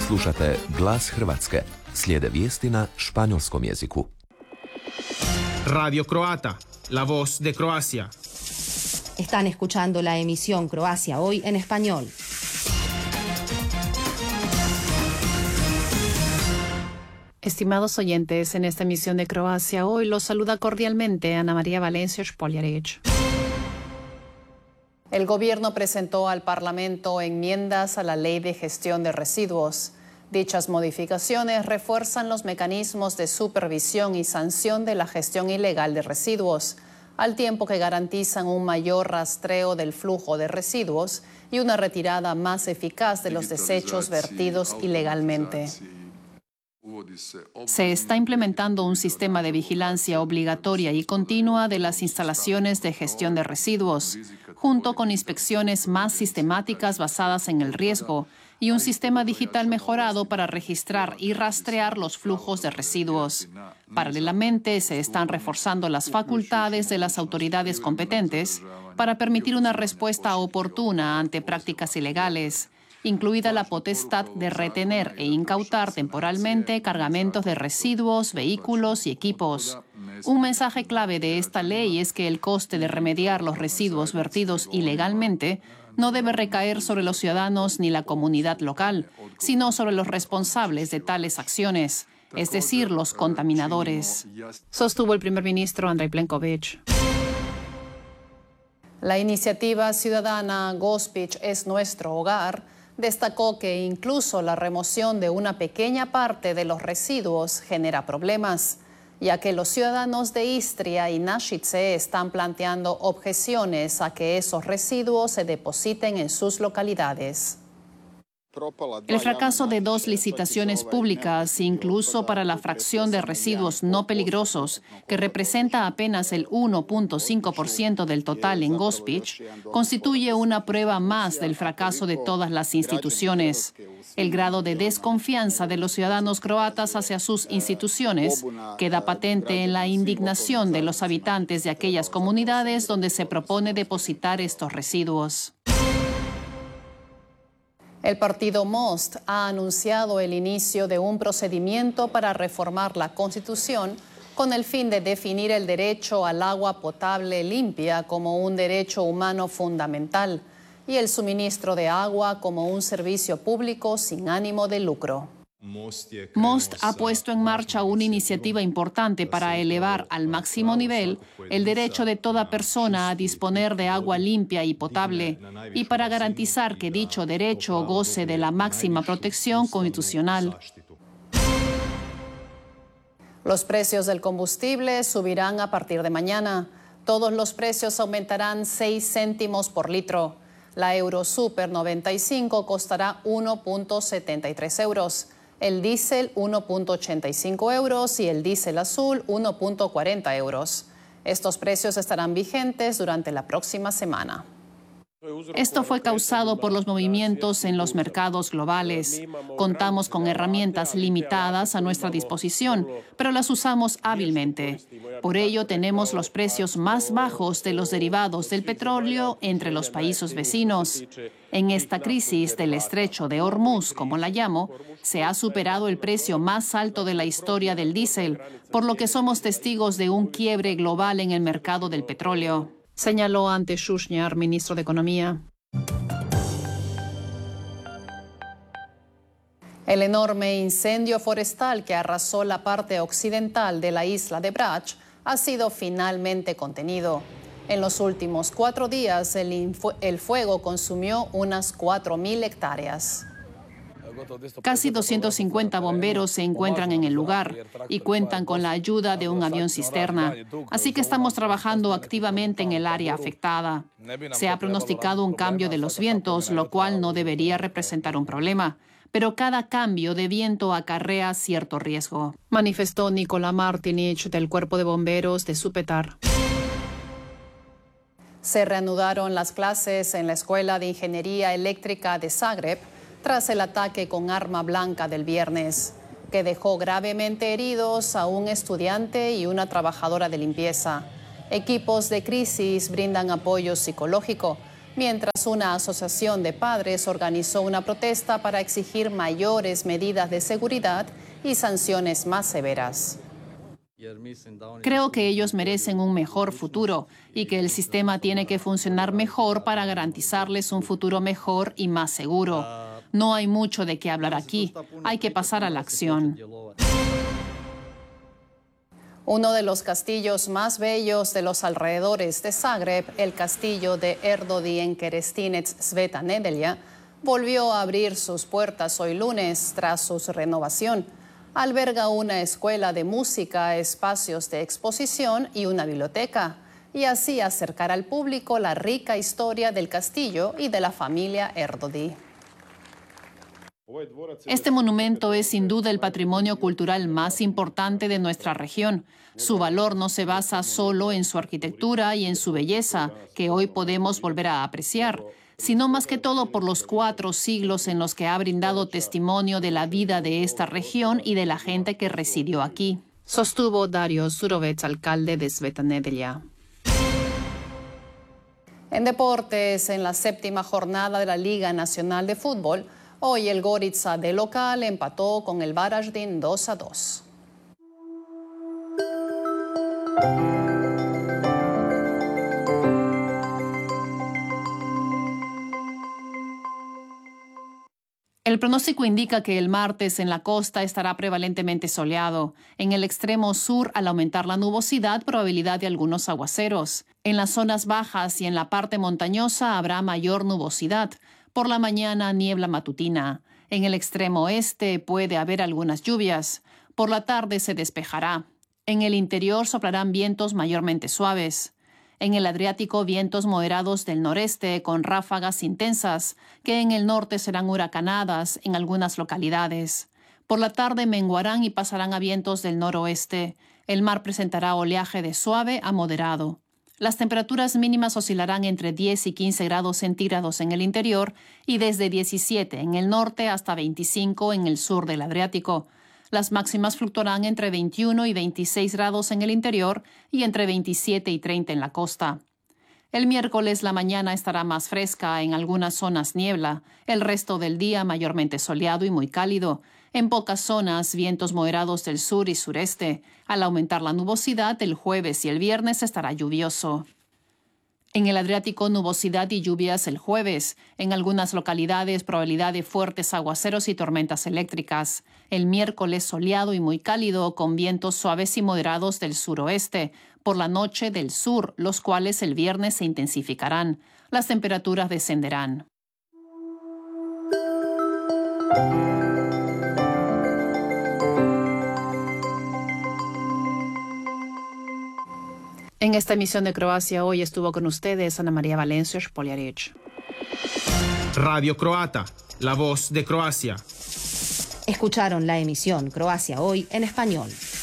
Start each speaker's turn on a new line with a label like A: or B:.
A: Slušate Glas Hrvatske. Slijede vijesti na španjolskom jeziku.
B: Radio Croata, la voz de Croacia.
C: Están escuchando la emisión Croacia Hoy en español.
D: Estimados oyentes, en esta emisión de Croacia Hoy los saluda cordialmente Ana María Valencia Špoljarić. El gobierno presentó al Parlamento enmiendas a la Ley de Gestión de Residuos. Dichas modificaciones refuerzan los mecanismos de supervisión y sanción de la gestión ilegal de residuos, al tiempo que garantizan un mayor rastreo del flujo de residuos y una retirada más eficaz de los desechos vertidos ilegalmente. Se está implementando un sistema de vigilancia obligatoria y continua de las instalaciones de gestión de residuos, junto con inspecciones más sistemáticas basadas en el riesgo y un sistema digital mejorado para registrar y rastrear los flujos de residuos. Paralelamente, se están reforzando las facultades de las autoridades competentes para permitir una respuesta oportuna ante prácticas ilegales, incluida la potestad de retener e incautar temporalmente cargamentos de residuos, vehículos y equipos. Un mensaje clave de esta ley es que el coste de remediar los residuos vertidos ilegalmente no debe recaer sobre los ciudadanos ni la comunidad local, sino sobre los responsables de tales acciones, es decir, los contaminadores, sostuvo el primer ministro Andrej Plenković. La iniciativa ciudadana Gospić es nuestro hogar destacó que incluso la remoción de una pequeña parte de los residuos genera problemas, ya que los ciudadanos de Istria y Našice están planteando objeciones a que esos residuos se depositen en sus localidades. El fracaso de 2 licitaciones públicas, incluso para la fracción de residuos no peligrosos, que representa apenas el 1.5% del total en Gospić, constituye una prueba más del fracaso de todas las instituciones. El grado de desconfianza de los ciudadanos croatas hacia sus instituciones queda patente en la indignación de los habitantes de aquellas comunidades donde se propone depositar estos residuos. El partido Most ha anunciado el inicio de un procedimiento para reformar la Constitución con el fin de definir el derecho al agua potable limpia como un derecho humano fundamental y el suministro de agua como un servicio público sin ánimo de lucro. Most ha puesto en marcha una iniciativa importante para elevar al máximo nivel el derecho de toda persona a disponer de agua limpia y potable y para garantizar que dicho derecho goce de la máxima protección constitucional. Los precios del combustible subirán a partir de mañana. Todos los precios aumentarán 6 céntimos por litro. La Euro Super 95 costará 1.73 euros. El diésel 1.85 euros y el diésel azul 1.40 euros. Estos precios estarán vigentes durante la próxima semana. Esto fue causado por los movimientos en los mercados globales. Contamos con herramientas limitadas a nuestra disposición, pero las usamos hábilmente. Por ello, tenemos los precios más bajos de los derivados del petróleo entre los países vecinos. En esta crisis del estrecho de Hormuz, como la llamo, se ha superado el precio más alto de la historia del diésel, por lo que somos testigos de un quiebre global en el mercado del petróleo, señaló ante Šušnjar, ministro de Economía. El enorme incendio forestal que arrasó la parte occidental de la isla de Brač ha sido finalmente contenido. En los últimos 4 días, el fuego consumió unas 4.000 hectáreas. Casi 250 bomberos se encuentran en el lugar y cuentan con la ayuda de un avión cisterna. Así que estamos trabajando activamente en el área afectada. Se ha pronosticado un cambio de los vientos, lo cual no debería representar un problema. Pero cada cambio de viento acarrea cierto riesgo, manifestó Nikola Martinić del Cuerpo de Bomberos de Supetar. Se reanudaron las clases en la Escuela de Ingeniería Eléctrica de Zagreb tras el ataque con arma blanca del viernes, que dejó gravemente heridos a un estudiante y una trabajadora de limpieza. Equipos de crisis brindan apoyo psicológico, mientras una asociación de padres organizó una protesta para exigir mayores medidas de seguridad y sanciones más severas.
E: Creo que ellos merecen un mejor futuro y que el sistema tiene que funcionar mejor para garantizarles un futuro mejor y más seguro. No hay mucho de qué hablar aquí. Hay que pasar a la acción.
D: Uno de los castillos más bellos de los alrededores de Zagreb, el castillo de Erdodi en Kerestinec, Sveta Nedelja, volvió a abrir sus puertas hoy lunes tras su renovación. Alberga una escuela de música, espacios de exposición y una biblioteca, y así acercar al público la rica historia del castillo y de la familia Erdodi.
E: Este monumento es sin duda el patrimonio cultural más importante de nuestra región. Su valor no se basa solo en su arquitectura y en su belleza, que hoy podemos volver a apreciar, sino más que todo por los 4 siglos en los que ha brindado testimonio de la vida de esta región y de la gente que residió aquí, sostuvo Dario Surovec, alcalde de Sveta Nedelja.
D: En deportes, en la 7ª jornada de la Liga Nacional de Fútbol, hoy el Gorica de local empató con el Varaždin 2-2.
E: El pronóstico indica que el martes en la costa estará prevalentemente soleado. En el extremo sur, al aumentar la nubosidad, probabilidad de algunos aguaceros. En las zonas bajas y en la parte montañosa habrá mayor nubosidad. Por la mañana, niebla matutina. En el extremo oeste puede haber algunas lluvias. Por la tarde se despejará. En el interior soplarán vientos mayormente suaves. En el Adriático, vientos moderados del noreste con ráfagas intensas, que en el norte serán huracanadas en algunas localidades. Por la tarde menguarán y pasarán a vientos del noroeste. El mar presentará oleaje de suave a moderado. Las temperaturas mínimas oscilarán entre 10 y 15 grados centígrados en el interior y desde 17 en el norte hasta 25 en el sur del Adriático. Las máximas fluctuarán entre 21 y 26 grados en el interior y entre 27 y 30 en la costa. El miércoles la mañana estará más fresca, en algunas zonas niebla, el resto del día mayormente soleado y muy cálido. En pocas zonas, vientos moderados del sur y sureste. Al aumentar la nubosidad, el jueves y el viernes estará lluvioso. En el Adriático, nubosidad y lluvias el jueves. En algunas localidades, probabilidad de fuertes aguaceros y tormentas eléctricas. El miércoles, soleado y muy cálido, con vientos suaves y moderados del suroeste. Por la noche, del sur, los cuales el viernes se intensificarán. Las temperaturas descenderán. En esta emisión de Croacia hoy estuvo con ustedes Ana María Valencia Špoljarić.
B: Radio Croata, la voz de Croacia.
C: Escucharon la emisión Croacia Hoy en español.